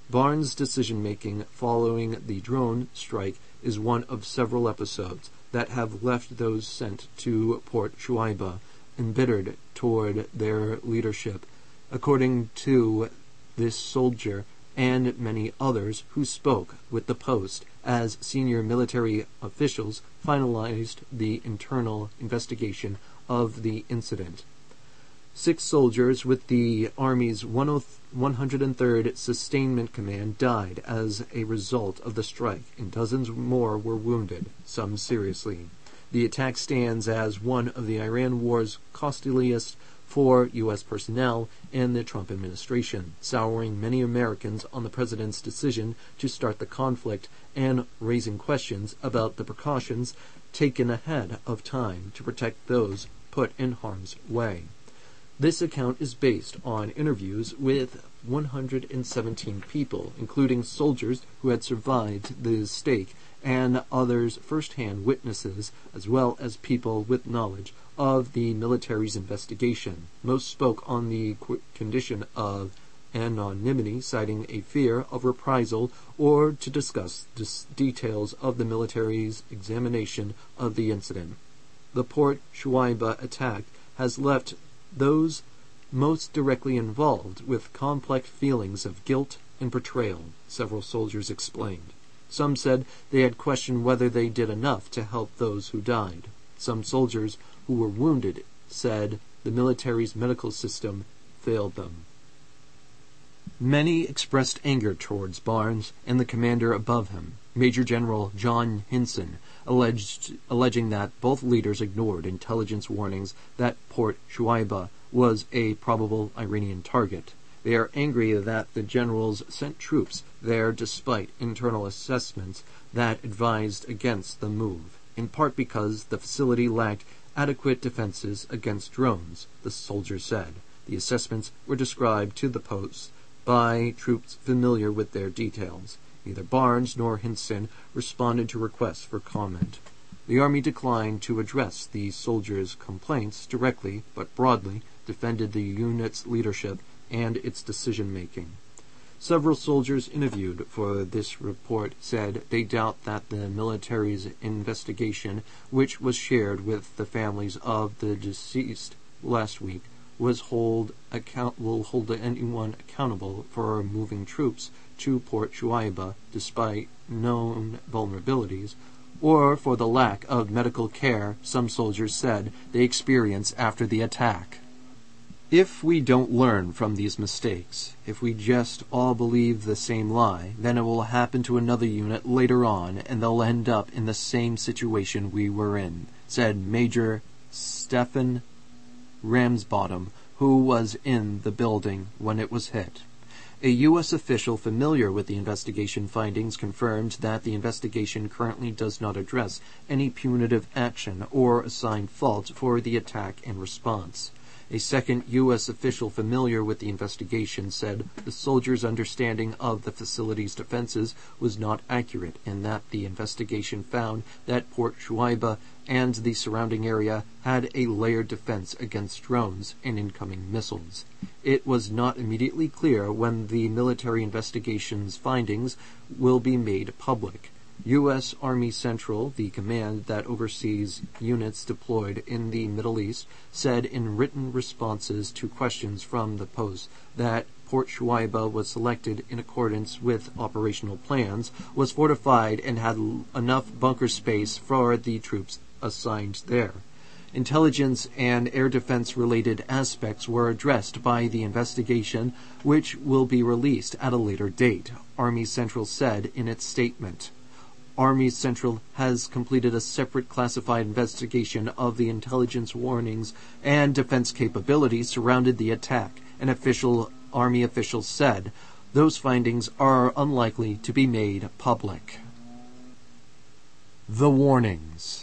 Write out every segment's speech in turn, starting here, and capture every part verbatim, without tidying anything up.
Barnes' decision-making following the drone strike is one of several episodes that have left those sent to Port Shuaibah embittered toward their leadership, according to this soldier and many others who spoke with the Post as senior military officials finalized the internal investigation of the incident. Six soldiers with the Army's one hundred third Sustainment Command died as a result of the strike, and dozens more were wounded, some seriously. The attack stands as one of the Iran war's costliest for U S personnel and the Trump administration, souring many Americans on the president's decision to start the conflict and raising questions about the precautions taken ahead of time to protect those put in harm's way. This account is based on interviews with one hundred seventeen people, including soldiers who had survived the stake and others first-hand witnesses, as well as people with knowledge of the military's investigation. Most spoke on the qu- condition of anonymity, citing a fear of reprisal, or to discuss dis- details of the military's examination of the incident. The Port Shuaibah attack has left those most directly involved with complex feelings of guilt and betrayal, several soldiers explained. Some said they had questioned whether they did enough to help those who died. Some soldiers who were wounded said the military's medical system failed them. Many expressed anger towards Barnes and the commander above him, Major General John Hinson, alleged, alleging that both leaders ignored intelligence warnings that Port Shuaibah was a probable Iranian target. They are angry that the generals sent troops there despite internal assessments that advised against the move, in part because the facility lacked adequate defenses against drones, the soldier said. The assessments were described to the Post by troops familiar with their details. Neither Barnes nor Hinson responded to requests for comment. The Army declined to address the soldiers' complaints directly, but broadly defended the unit's leadership and its decision-making. Several soldiers interviewed for this report said they doubt that the military's investigation, which was shared with the families of the deceased last week, was hold account will hold anyone accountable for moving troops to Port Shuaibah despite known vulnerabilities, or for the lack of medical care some soldiers said they experienced after the attack. If we don't learn from these mistakes, if we just all believe the same lie, then it will happen to another unit later on and they'll end up in the same situation we were in, said Major Stephen Ramsbottom, who was in the building when it was hit. A U S official familiar with the investigation findings confirmed that the investigation currently does not address any punitive action or assign fault for the attack and response. A second U S official familiar with the investigation said the soldiers' understanding of the facility's defenses was not accurate and that the investigation found that Port Shuaibah and the surrounding area had a layered defense against drones and incoming missiles. It was not immediately clear when the military investigation's findings will be made public. U S Army Central, the command that oversees units deployed in the Middle East, said in written responses to questions from the Post that Port Shuaibah was selected in accordance with operational plans, was fortified, and had l- enough bunker space for the troops assigned there. Intelligence and air defense-related aspects were addressed by the investigation, which will be released at a later date, Army Central said in its statement. Army Central has completed a separate classified investigation of the intelligence warnings and defense capabilities surrounding the attack, an official Army official said. Those findings are unlikely to be made public. The warnings.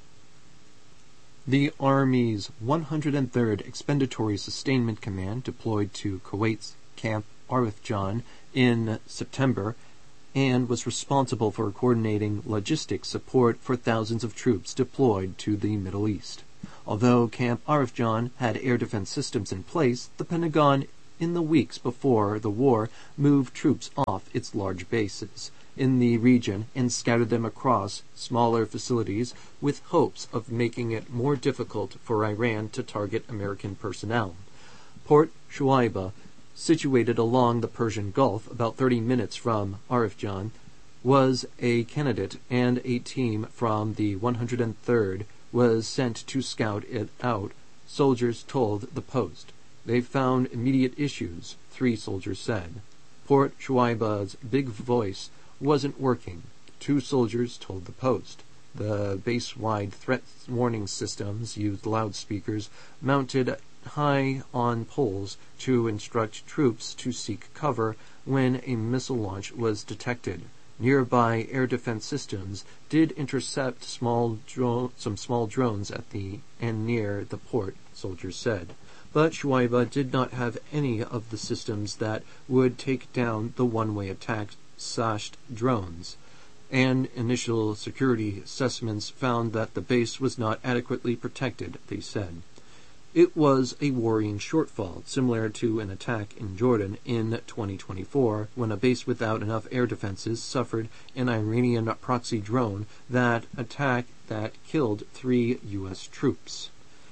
The Army's one hundred third Expeditionary Sustainment Command, deployed to Kuwait's Camp Arifjan in September, and was responsible for coordinating logistics support for thousands of troops deployed to the Middle East. Although Camp Arifjan had air defense systems in place, the Pentagon in the weeks before the war, moved troops off its large bases in the region and scattered them across smaller facilities with hopes of making it more difficult for Iran to target American personnel. Port Shuaibah, situated along the Persian Gulf about thirty minutes from Arifjan, was a candidate, and a team from the one hundred third was sent to scout it out, soldiers told the Post. They found immediate issues, three soldiers said. Port Shuaibah's big voice wasn't working, two soldiers told the Post. The base-wide threat warning systems used loudspeakers mounted high on poles to instruct troops to seek cover when a missile launch was detected. Nearby air defense systems did intercept small dro- some small drones at the and near the port, soldiers said. But Shuaibah did not have any of the systems that would take down the one-way attack sashed drones, and initial security assessments found that the base was not adequately protected, they said. It was a worrying shortfall, similar to an attack in Jordan in twenty twenty-four, when a base without enough air defenses suffered an Iranian proxy drone that attack that killed three U S troops.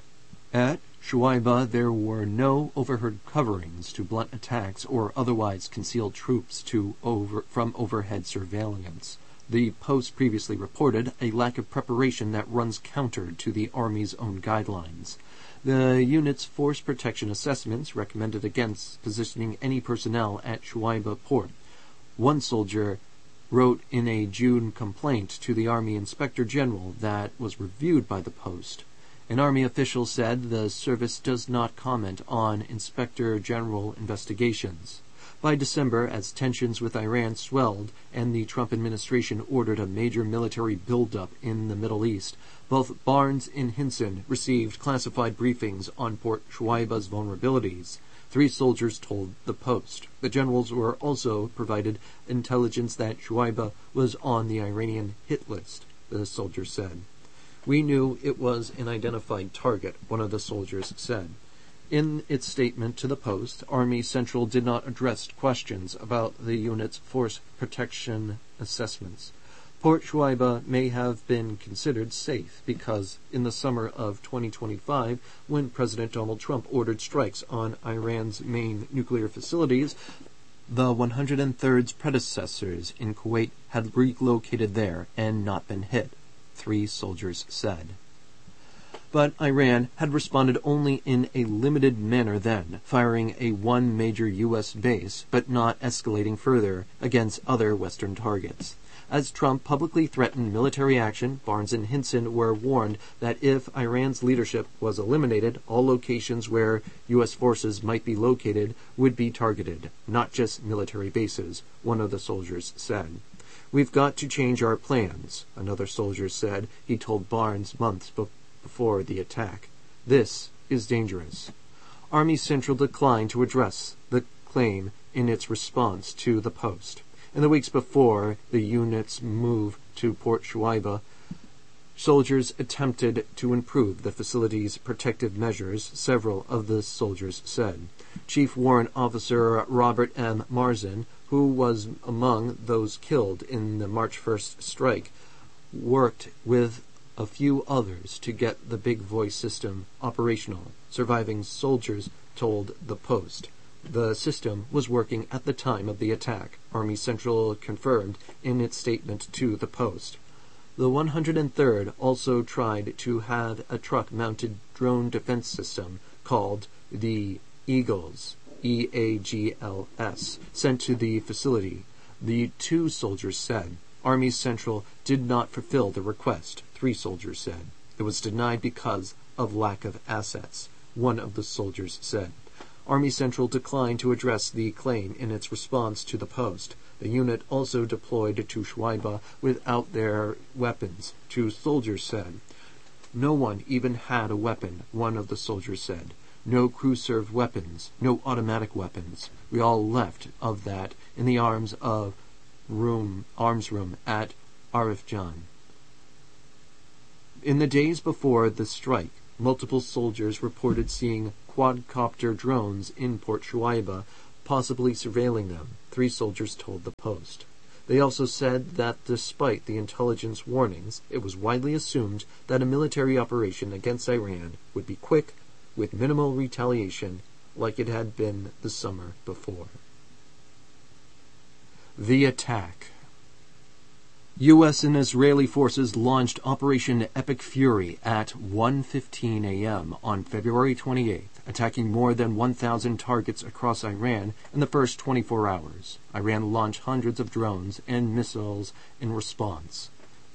At Shuaibah, there were no overhead coverings to blunt attacks or otherwise conceal troops to over, from overhead surveillance. The Post previously reported a lack of preparation that runs counter to the Army's own guidelines. The unit's force protection assessments recommended against positioning any personnel at Shuaibah port. One soldier wrote in a June complaint to the Army Inspector General that was reviewed by the Post. An Army official said the service does not comment on Inspector General investigations. By December, as tensions with Iran swelled and the Trump administration ordered a major military buildup in the Middle East, both Barnes and Hinson received classified briefings on Port Shuaibah's vulnerabilities. Three soldiers told the Post. The generals were also provided intelligence that Shuaibah was on the Iranian hit list, the soldier said. We knew it was an identified target, one of the soldiers said. In its statement to the Post, Army Central did not address questions about the unit's force protection assessments. Port Shuaibah may have been considered safe because in the summer of twenty twenty-five, when President Donald Trump ordered strikes on Iran's main nuclear facilities, the one hundred third's predecessors in Kuwait had relocated there and not been hit, three soldiers said. But Iran had responded only in a limited manner then, firing a one major U S base, but not escalating further against other Western targets. As Trump publicly threatened military action, Barnes and Hinson were warned that if Iran's leadership was eliminated, all locations where U S forces might be located would be targeted, not just military bases, one of the soldiers said. We've got to change our plans, another soldier said. He told Barnes months before. before the attack. This is dangerous. Army Central declined to address the claim in its response to the Post. In the weeks before the unit's move to Port Shuaibah, soldiers attempted to improve the facility's protective measures, several of the soldiers said. Chief Warrant Officer Robert M. Marzin, who was among those killed in the March first strike, worked with a few others to get the big voice system operational. Surviving soldiers told the Post. The system was working at the time of the attack, Army Central confirmed in its statement to the Post. The one hundred third also tried to have a truck-mounted drone defense system called the Eagles, E A G L S, sent to the facility. The two soldiers said. Army Central did not fulfill the request, three soldiers said. It was denied because of lack of assets, one of the soldiers said. Army Central declined to address the claim in its response to the Post. The unit also deployed to Shuaibah without their weapons, two soldiers said. No one even had a weapon, one of the soldiers said. No crew-served weapons, no automatic weapons. We all left of that in the arms of room arms room at Arifjan. In the days before the strike, Multiple soldiers reported seeing quadcopter drones in Port Shuaibah, possibly surveilling them, three soldiers told the Post. They also said that despite the intelligence warnings, it was widely assumed that a military operation against Iran would be quick, with minimal retaliation, like it had been the summer before. The attack. U S and Israeli forces launched Operation Epic Fury at one fifteen a.m. on February twenty-eighth, attacking more than one thousand targets across Iran in the first twenty-four hours. Iran launched hundreds of drones and missiles in response.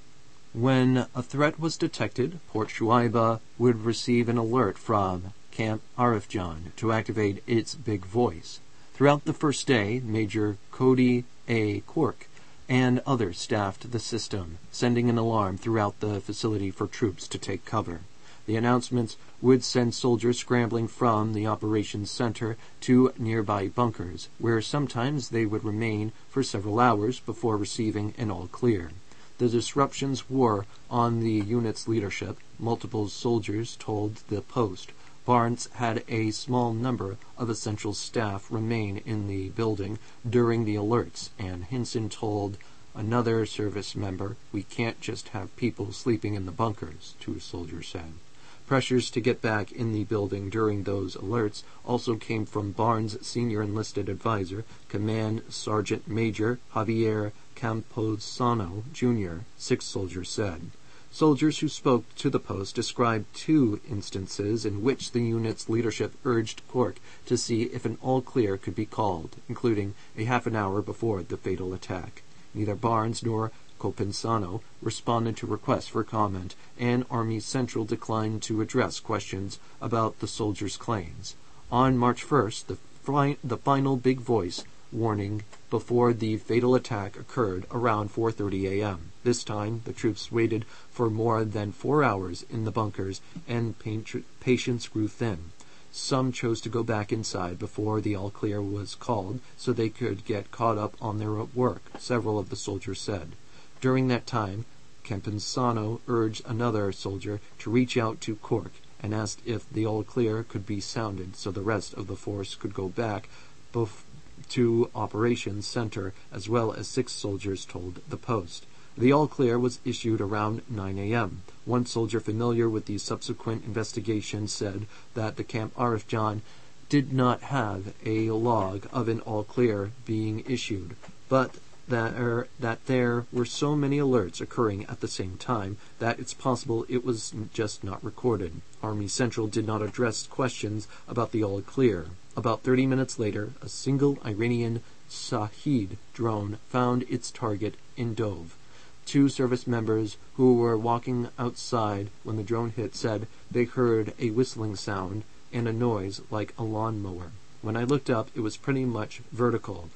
When a threat was detected, Port Shuaibah would receive an alert from Camp Arifjan to activate its big voice. Throughout the first day, Major Cody A. Cork and others staffed the system, sending an alarm throughout the facility for troops to take cover. The announcements would send soldiers scrambling from the operations center to nearby bunkers, where sometimes they would remain for several hours before receiving an all-clear. The disruptions wore on the unit's leadership, multiple soldiers told the Post. Barnes had a small number of essential staff remain in the building during the alerts, and Hinson told another service member, "We can't just have people sleeping in the bunkers," two soldiers said. Pressures to get back in the building during those alerts also came from Barnes' senior enlisted advisor, Command Sergeant Major Javier Camposano, Junior, six soldiers said. Soldiers who spoke to the Post described two instances in which the unit's leadership urged Cork to see if an all-clear could be called, including a half an hour before the fatal attack. Neither Barnes nor Copensano responded to requests for comment, and Army Central declined to address questions about the soldiers' claims. On March first, the, fi- the final big voice warning before the fatal attack occurred around four thirty a.m. This time, the troops waited for more than four hours in the bunkers, and patience grew thin. Some chose to go back inside before the all-clear was called so they could get caught up on their work, several of the soldiers said. During that time, Campensano urged another soldier to reach out to Cork and asked if the all-clear could be sounded so the rest of the force could go back bef- to Operations Center, as well as six soldiers told the Post. The all-clear was issued around nine a.m. One soldier familiar with the subsequent investigation said that the Camp Arifjan did not have a log of an all-clear being issued, but that, er, that there were so many alerts occurring at the same time that it's possible it was just not recorded. Army Central did not address questions about the all-clear. About thirty minutes later, a single Iranian Shahed drone found its target in Dove. Two service members who were walking outside when the drone hit said they heard a whistling sound and a noise like a lawnmower. When I looked up, it was pretty much vertical,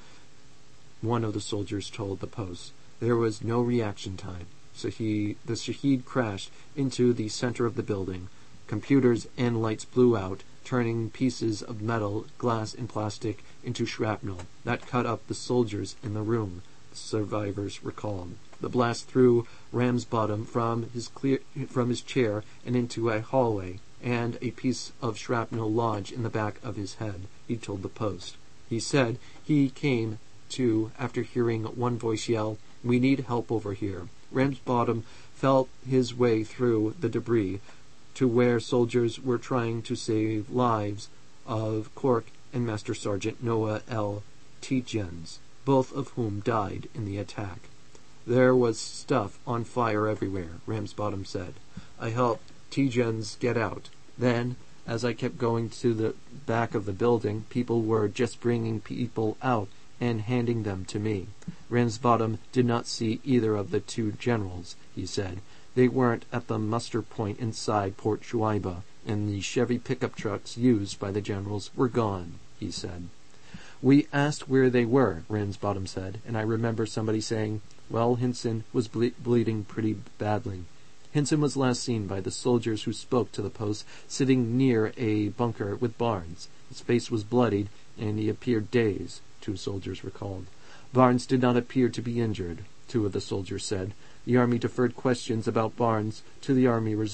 one of the soldiers told the Post. There was no reaction time. So he, the Shahed crashed into the center of the building. Computers and lights blew out, turning pieces of metal, glass, and plastic into shrapnel that cut up the soldiers in the room, the survivors recalled. The blast threw Ramsbottom from his clear, from his chair and into a hallway, and a piece of shrapnel lodged in the back of his head, he told the Post. He said he came to after hearing one voice yell, "We need help over here." Ramsbottom felt his way through the debris to where soldiers were trying to save lives of Cork and Master Sergeant Noah L. Tietjens, both of whom died in the attack. There was stuff on fire everywhere, Ramsbottom said. I helped Tietjens get out. Then, as I kept going to the back of the building, people were just bringing people out and handing them to me. Ramsbottom did not see either of the two generals, he said. They weren't at the muster point inside Port Shuaibah, and the Chevy pickup trucks used by the generals were gone, he said. We asked where they were, Ramsbottom said, and I remember somebody saying, well, Hinson was ble- bleeding pretty badly. Hinson was last seen by the soldiers who spoke to the Post sitting near a bunker with Barnes. His face was bloodied, and he appeared dazed, two soldiers recalled. Barnes did not appear to be injured, two of the soldiers said. The Army deferred questions about Barnes to the Army Reserve.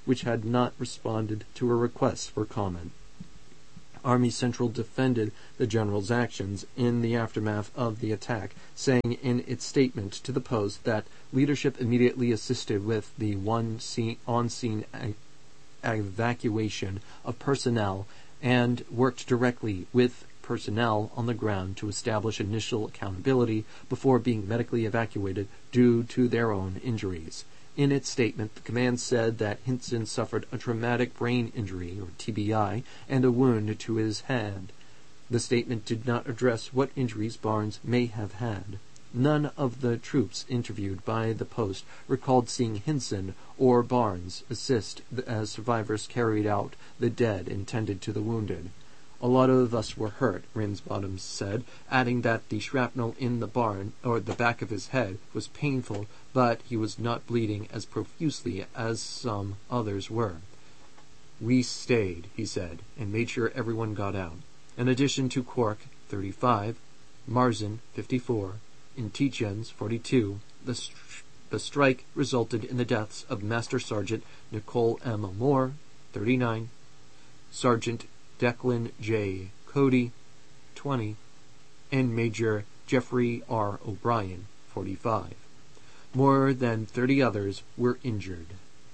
which had not responded to a request for comment. Army Central defended the general's actions in the aftermath of the attack, saying in its statement to the Post that leadership immediately assisted with the one scene, on-scene a- evacuation of personnel and worked directly with personnel on the ground to establish initial accountability before being medically evacuated due to their own injuries. In its statement, the command said that Hinson suffered a traumatic brain injury, or T B I, and a wound to his hand. The statement did not address what injuries Barnes may have had. None of the troops interviewed by the Post recalled seeing Hinson or Barnes assist as survivors carried out the dead and tended to the wounded. A lot of us were hurt, Ramsbottom said, adding that the shrapnel in the barn, or the back of his head, was painful, but he was not bleeding as profusely as some others were. We stayed, he said, and made sure everyone got out. In addition to Cork, thirty-five, Marzen, fifty-four, and Tietjens, forty-two, the, st- the strike resulted in the deaths of Master Sergeant Nicole M. Moore, thirty-nine, Sergeant Declan J. Cody, twenty, and Major Jeffrey R. O'Brien, forty-five. More than thirty others were injured.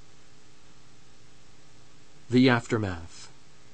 The aftermath.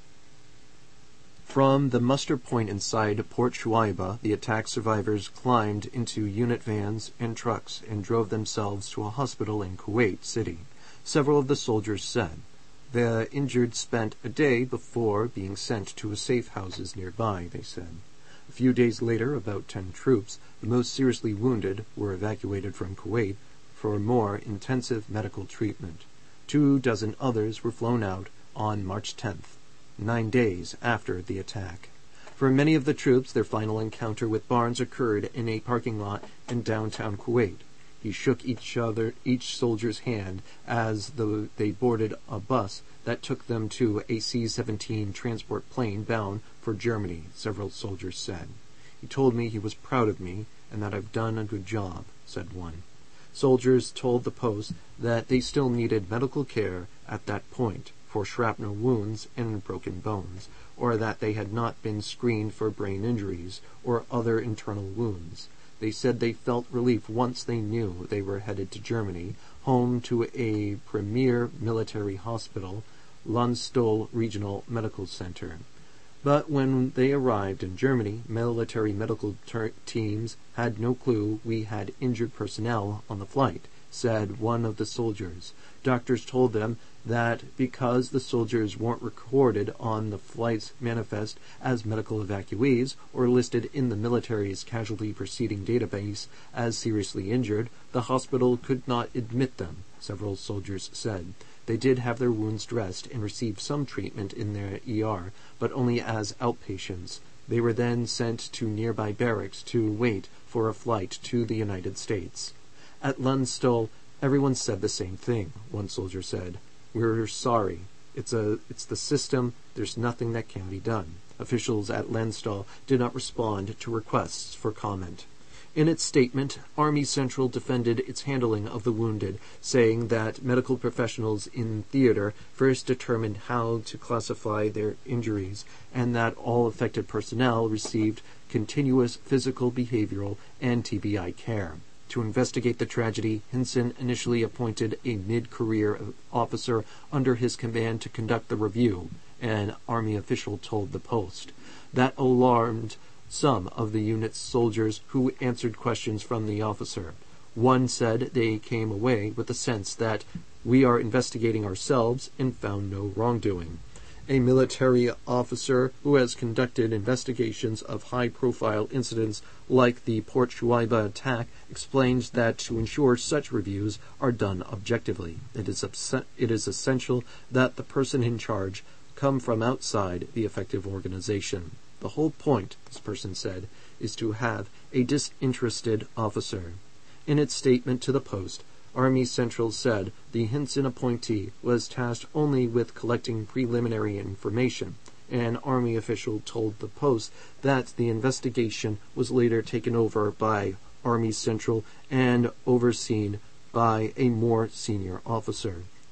From the muster point inside Port Shuaibah, the attack survivors climbed into unit vans and trucks and drove themselves to a hospital in Kuwait City. Several of the soldiers said. The injured spent a day before being sent to a safe houses nearby, they said. A few days later, about ten troops, the most seriously wounded, were evacuated from Kuwait for more intensive medical treatment. Two dozen others were flown out on March tenth, nine days after the attack. For many of the troops, their final encounter with Barnes occurred in a parking lot in downtown Kuwait. He shook each other, each soldier's hand as though they boarded a bus that took them to a C seventeen transport plane bound for Germany, several soldiers said. He told me he was proud of me and that I've done a good job, said one. Soldiers told the Post that they still needed medical care at that point for shrapnel wounds and broken bones, or that they had not been screened for brain injuries or other internal wounds. They said they felt relief once they knew they were headed to Germany, home to a premier military hospital, Landstuhl Regional Medical Center. But when they arrived in Germany, military medical ter- teams had no clue we had injured personnel on the flight, said one of the soldiers. Doctors told them that because the soldiers weren't recorded on the flight's manifest as medical evacuees or listed in the military's casualty proceeding database as seriously injured, the hospital could not admit them, several soldiers said. They did have their wounds dressed and received some treatment in their E R, but only as outpatients. They were then sent to nearby barracks to wait for a flight to the United States. At Landstuhl, everyone said the same thing, one soldier said. We're sorry. It's a, it's the system. There's nothing that can be done. Officials at Landstuhl did not respond to requests for comment. In its statement, Army Central defended its handling of the wounded, saying that medical professionals in theater first determined how to classify their injuries and that all affected personnel received continuous physical, behavioral, and T B I care. To investigate the tragedy, Hinson initially appointed a mid-career officer under his command to conduct the review, an Army official told the Post. That alarmed some of the unit's soldiers who answered questions from the officer. One said they came away with the sense that we are investigating ourselves and found no wrongdoing. A military officer who has conducted investigations of high-profile incidents like the Port Shuaibah attack explains that to ensure such reviews are done objectively, it is, upset, it is essential that the person in charge come from outside the effective organization. The whole point, this person said, is to have a disinterested officer. In its statement to the Post, Army Central said the Hinson appointee was tasked only with collecting preliminary information. An Army official told the Post that the investigation was later taken over by Army Central and overseen by a more senior officer.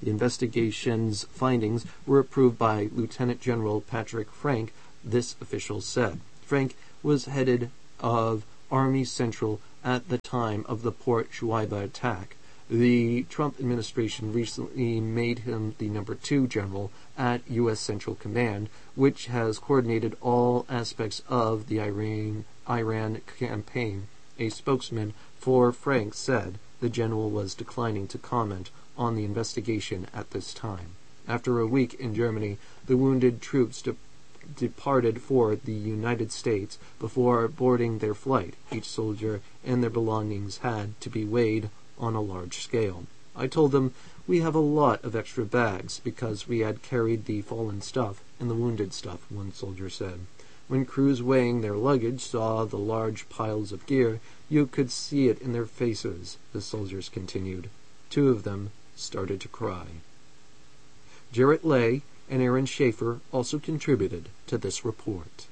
The investigation's findings were approved by Lieutenant General Patrick Frank, this official said. Frank was head of Army Central at the time of the Port Shuaiba attack. The Trump administration recently made him the number two general at U S Central Command, which has coordinated all aspects of the Iran, Iran campaign. A spokesman for Frank said the general was declining to comment on the investigation at this time. After a week in Germany, the wounded troops de- departed for the United States. Before boarding their flight, each soldier and their belongings had to be weighed on a large scale. I told them we have a lot of extra bags because we had carried the fallen stuff and the wounded stuff, one soldier said. When crews weighing their luggage saw the large piles of gear, you could see it in their faces, the soldiers continued. Two of them started to cry. Jarrett Lay and Aaron Schaefer also contributed to this report.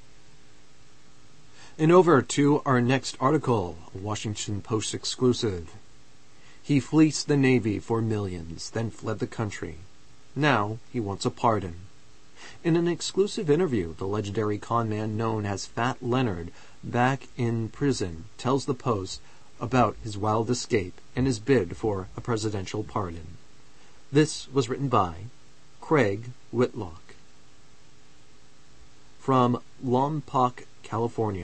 And over to our next article, a Washington Post exclusive. He fleeced the Navy for millions, then fled the country. Now he wants a pardon. In an exclusive interview, the legendary conman known as Fat Leonard, back in prison, tells the Post about his wild escape and his bid for a presidential pardon. This was written by Craig Whitlock. From Lompoc, California.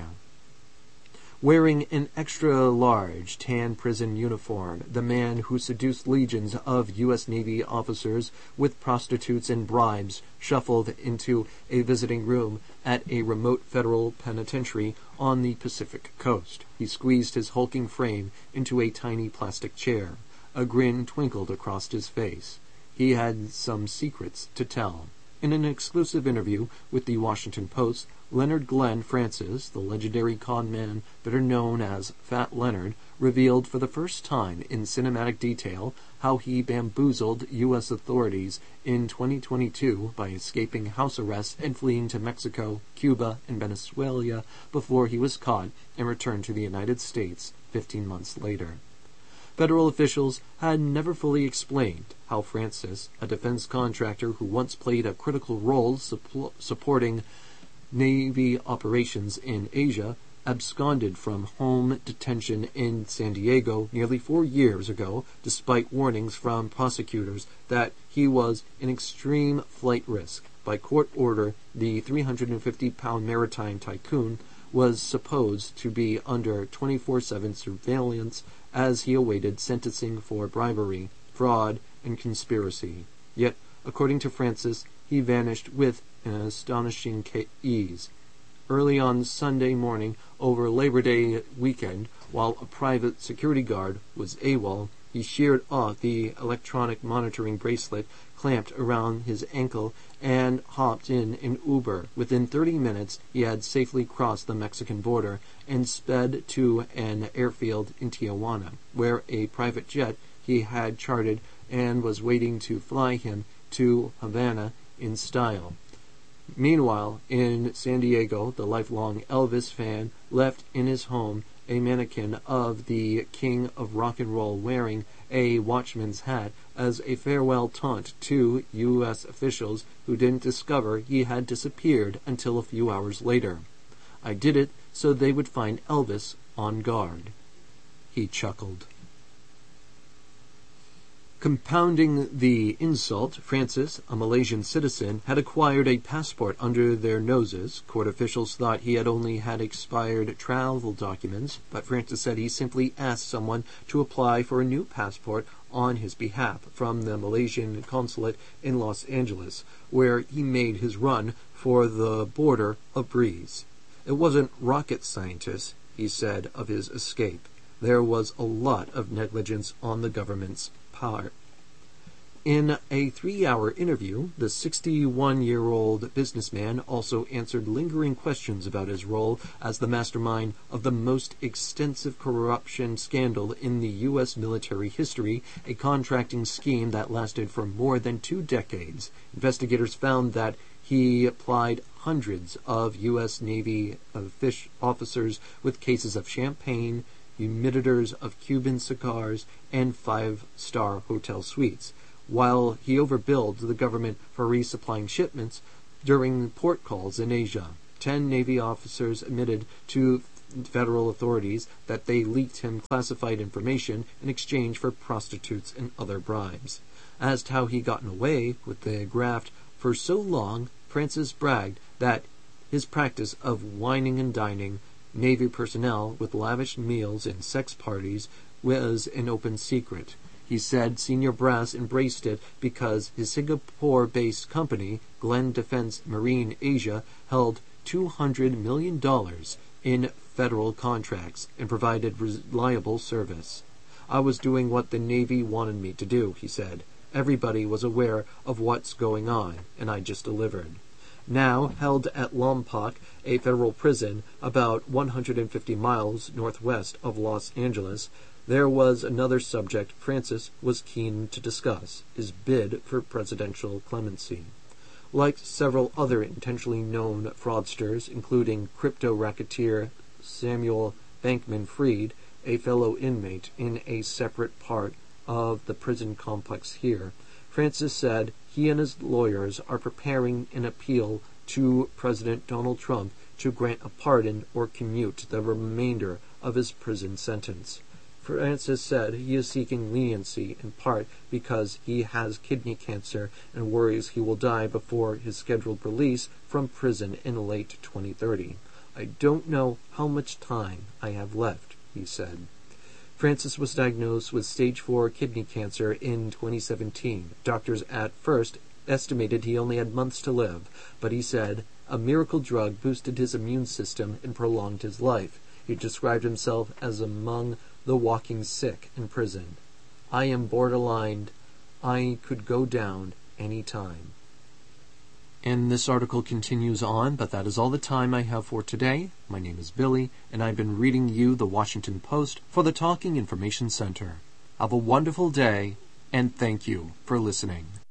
Wearing an extra-large tan prison uniform, the man who seduced legions of U S Navy officers with prostitutes and bribes shuffled into a visiting room at a remote federal penitentiary on the Pacific coast. He squeezed his hulking frame into a tiny plastic chair. A grin twinkled across his face. He had some secrets to tell. In an exclusive interview with the Washington Post, Leonard Glenn Francis, the legendary conman better known as Fat Leonard, revealed for the first time in cinematic detail how he bamboozled U S authorities in twenty twenty-two by escaping house arrest and fleeing to Mexico, Cuba, and Venezuela before he was caught and returned to the United States fifteen months later. Federal officials had never fully explained how Francis, a defense contractor who once played a critical role su- supporting Navy operations in Asia, absconded from home detention in San Diego nearly four years ago, despite warnings from prosecutors that he was an extreme flight risk. By court order, the three hundred fifty pound maritime tycoon was supposed to be under twenty-four seven surveillance as he awaited sentencing for bribery, fraud, and conspiracy. Yet, according to Francis, he vanished with an astonishing ease. Early on Sunday morning, over Labor Day weekend, while a private security guard was AWOL, he sheared off the electronic monitoring bracelet clamped around his ankle and hopped in an Uber. Within thirty minutes, he had safely crossed the Mexican border and sped to an airfield in Tijuana, where a private jet he had chartered and was waiting to fly him to Havana in style. Meanwhile, in San Diego, the lifelong Elvis fan left in his home a mannequin of the king of rock and roll wearing a watchman's hat as a farewell taunt to U S officials who didn't discover he had disappeared until a few hours later. I did it so they would find Elvis on guard. He chuckled. Compounding the insult, Francis, a Malaysian citizen, had acquired a passport under their noses. Court officials thought he had only had expired travel documents, but Francis said he simply asked someone to apply for a new passport on his behalf from the Malaysian consulate in Los Angeles, where he made his run for the border of breeze. It wasn't rocket scientists, he said of his escape. There was a lot of negligence on the government's part. In a three-hour interview, the sixty-one-year-old businessman also answered lingering questions about his role as the mastermind of the most extensive corruption scandal in the U S military history, a contracting scheme that lasted for more than two decades. Investigators found that he applied hundreds of U S Navy officers with cases of champagne, humidifiers of Cuban cigars, and five-star hotel suites. while he overbilled the government for resupplying shipments during port calls in Asia. Ten Navy officers admitted to federal authorities that they leaked him classified information in exchange for prostitutes and other bribes. As to how he gotten away with the graft for so long, Francis bragged that his practice of wining and dining Navy personnel with lavish meals and sex parties was an open secret. He said senior brass embraced it because his Singapore-based company, Glenn Defense Marine Asia, held two hundred million dollars in federal contracts and provided reliable service. I was doing what the Navy wanted me to do, he said. Everybody was aware of what's going on, and I just delivered. Now held at Lompoc, a federal prison about one hundred fifty miles northwest of Los Angeles, there was another subject Francis was keen to discuss, his bid for presidential clemency. Like several other intentionally known fraudsters, including crypto racketeer Samuel Bankman-Fried, a fellow inmate in a separate part of the prison complex here, Francis said he and his lawyers are preparing an appeal to President Donald Trump to grant a pardon or commute the remainder of his prison sentence. Francis said he is seeking leniency in part because he has kidney cancer and worries he will die before his scheduled release from prison in late twenty thirty. I don't know how much time I have left, he said. Francis was diagnosed with stage four kidney cancer in twenty seventeen. Doctors at first estimated he only had months to live, but he said a miracle drug boosted his immune system and prolonged his life. He described himself as among the walking sick in prison. I am borderline. I could go down any time. And this article continues on, but that is all the time I have for today. My name is Billy, and I've been reading you the Washington Post for the Talking Information Center. Have a wonderful day, and thank you for listening.